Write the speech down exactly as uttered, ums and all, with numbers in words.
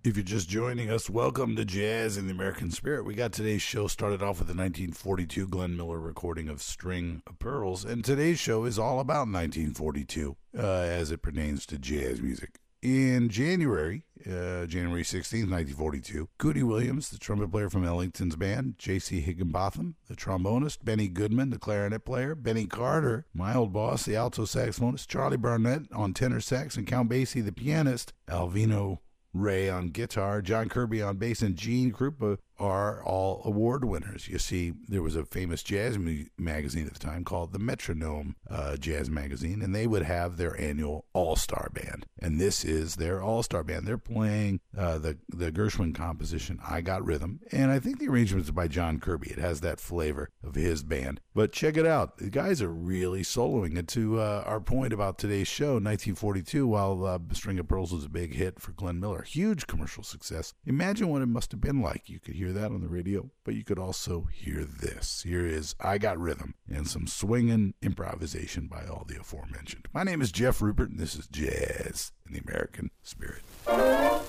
If you're just joining us, welcome to Jazz in the American Spirit. We got today's show started off with the nineteen forty-two Glenn Miller recording of String of Pearls, and today's show is all about nineteen forty-two uh, as it pertains to jazz music. In January, uh, January sixteenth, nineteen forty-two, Cootie Williams, the trumpet player from Ellington's band, J C Higginbotham, the trombonist, Benny Goodman, the clarinet player, Benny Carter, my old boss, the alto saxophonist, Charlie Barnett on tenor sax, and Count Basie, the pianist, Alvino Ray on guitar, John Kirby on bass, and Gene Krupa are all award winners. You see, there was a famous jazz mu- magazine at the time called the Metronome uh, Jazz Magazine, and they would have their annual All-Star Band. And this is their All-Star Band. They're playing uh, the, the Gershwin composition, I Got Rhythm, and I think the arrangement is by John Kirby. It has that flavor of his band. But check it out. The guys are really soloing. And to uh, our point about today's show, nineteen forty-two, while uh, String of Pearls was a big hit for Glenn Miller, huge commercial success, imagine what it must have been like. You could hear that on the radio, but you could also hear this. Here is I Got Rhythm and some swinging improvisation by all the aforementioned. My name is Jeff Rupert, and this is Jazz in the American Spirit.